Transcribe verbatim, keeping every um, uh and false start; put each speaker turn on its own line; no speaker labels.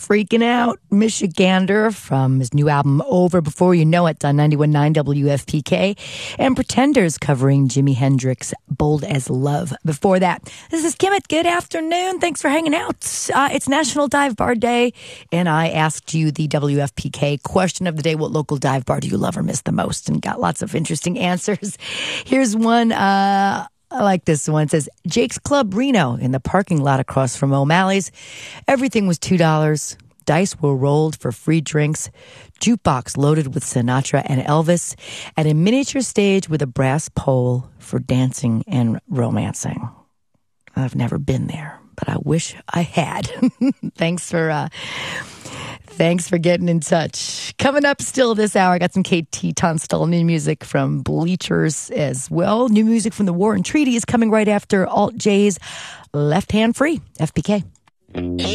Freaking Out, Michigander from his new album Over Before You Know It on ninety-one point nine W F P K, and Pretenders covering Jimi Hendrix' Bold as Love. Before that, this is Kimmit. Good afternoon. Thanks for hanging out. Uh, it's National Dive Bar Day, and I asked you the W F P K question of the day: what local dive bar do you love or miss the most? And got lots of interesting answers. Here's one. Uh, I like this one. It says, Jake's Club Reno in the parking lot across from O'Malley's. Everything was two dollars. Dice were rolled for free drinks. Jukebox loaded with Sinatra and Elvis. And a miniature stage with a brass pole for dancing and romancing. I've never been there, but I wish I had. Thanks for... Uh, Thanks for getting in touch. Coming up still this hour, I got some K T Tunstall new music from Bleachers as well. New music from the War and Treaty is coming right after Alt J's Left Hand Free, F P K.